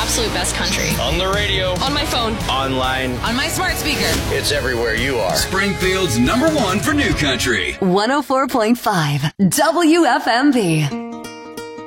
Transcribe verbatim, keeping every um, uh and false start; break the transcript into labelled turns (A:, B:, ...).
A: absolute best country.
B: On the radio.
A: On my phone.
B: Online.
A: On my smart speaker.
B: It's everywhere you are.
C: Springfield's number one for new country.
D: one oh four point five W F M B.